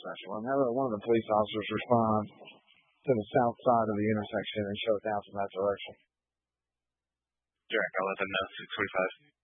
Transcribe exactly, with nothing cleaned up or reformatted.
intersection. Well, have one of the police officers respond to the south side of the intersection and show it down from that direction. Derek, I'll let them know. six forty-five.